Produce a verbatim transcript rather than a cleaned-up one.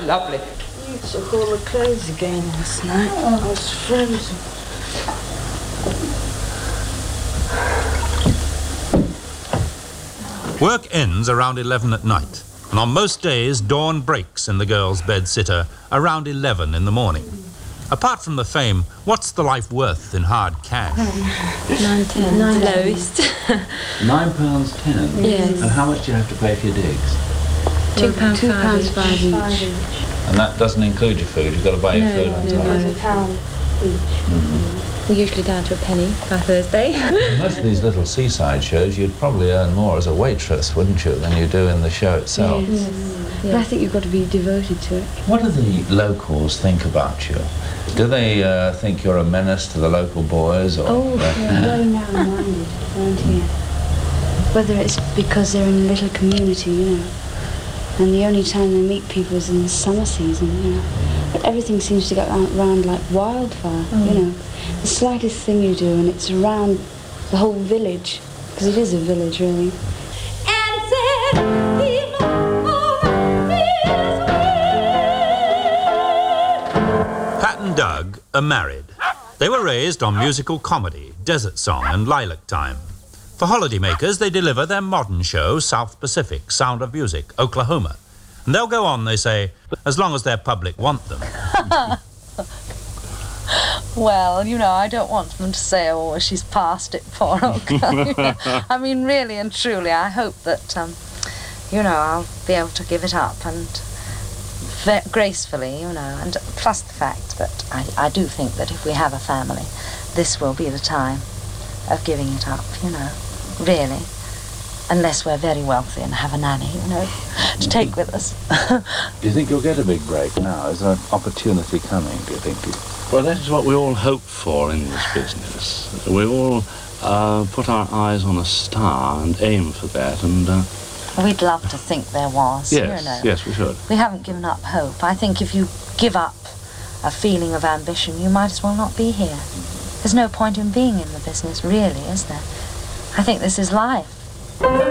Lovely. You took all the clothes again last night. Oh. I was frozen. Work ends around eleven at night, and on most days dawn breaks in the girls' bed-sitter around eleven in the morning. Apart from the fame, what's the life worth in hard cash? Nine ten. Nine lowest. Nine pounds ten? Yes. And how much do you have to pay for your digs? Two pounds Two five pounds each. five each. Five each. And that doesn't include your food, you've got to buy your No, food on no, top. no. A pound each. Mm-hmm. We're usually down to a penny by Thursday. In most of these little seaside shows, you'd probably earn more as a waitress, wouldn't you, than you do in the show itself? Yes. Yeah. But I think you've got to be devoted to it. What do the locals think about you? Do they uh, think you're a menace to the local boys? Or, Oh, uh, they're very narrow-minded around here. Whether it's because they're in a little community, you know, and the only time they meet people is in the summer season, you know. But everything seems to go around like wildfire, mm. you know. The slightest thing you do and it's around the whole village, because it is a village, really. Pat and Doug are married. They were raised on musical comedy, Desert Song and Lilac Time. For holidaymakers, they deliver their modern show, South Pacific, Sound of Music, Oklahoma. And they'll go on, they say, as long as their public want them. Well, you know, I don't want them to say, oh, she's past it, poor old girl. I mean, really and truly, I hope that, um, you know, I'll be able to give it up and ve- gracefully, you know, and plus the fact that I, I do think that if we have a family, this will be the time of giving it up, you know, really. Unless we're very wealthy and have a nanny, you know, to take with us. Do you think you'll get a big break now? Is there an opportunity coming, do you think? Well, that is what we all hope for in this business. We all uh, put our eyes on a star and aim for that, and... Uh, We'd love to think there was, yes, you know. yes, we should. We haven't given up hope. I think if you give up a feeling of ambition, you might as well not be here. There's no point in being in the business, really, is there? I think this is life.